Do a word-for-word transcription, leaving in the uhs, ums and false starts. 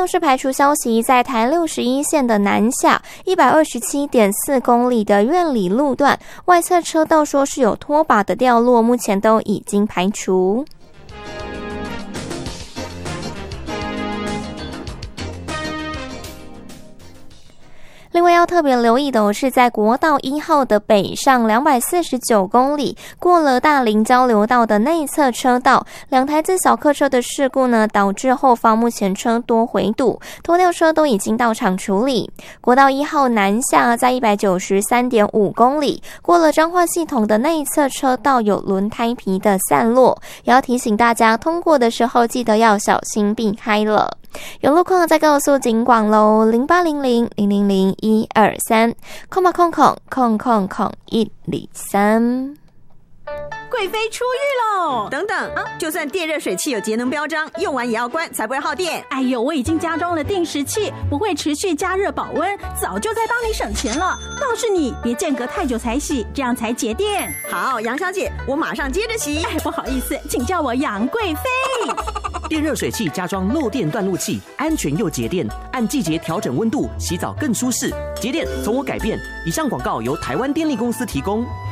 又是排除消息，在台六十一线的南下一百二十七点四公里的苑里路段，外侧车道说是有拖把的掉落，目前都已经排除。另外要特别留意的是，在国道一号的北上两百四十九公里，过了大林交流道的内侧车道，两台自小客车的事故呢，导致后方目前车多回堵，拖吊车都已经到场处理。国道一号南下在一百九十三点五公里，过了彰化系统的内侧车道有轮胎皮的散落，也要提醒大家通过的时候记得要小心避开了。有路况再告诉警广喽，零八零零零零零一二三，空吧空空空空空一零三。 贵妃出狱喽！等等啊，就算电热水器有节能标章，用完也要关，才不会耗电。 哎呦，我已经加装了定时器，不会持续加热保温，早就在帮你省钱了。倒是你，别间隔太久才洗，这样才节电。 好，杨小姐，我马上接着洗。 哎，不好意思，请叫我杨贵妃。 电热水器加装漏电断路器，安全又节电，按季节调整温度，洗澡更舒适。节电从我改变。以上广告由台湾电力公司提供。